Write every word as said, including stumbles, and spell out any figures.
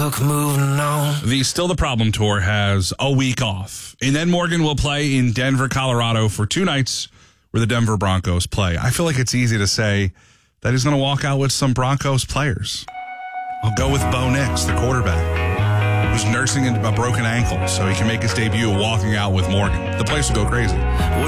book moving on. The Still the Problem Tour has a week off. And then Morgan will play in Denver, Colorado for two nights where the Denver Broncos play. I feel like it's easy to say that he's going to walk out with some Broncos players. I'll go with Bo Nix, the quarterback, who's nursing a broken ankle so he can make his debut walking out with Morgan. The place will go crazy. What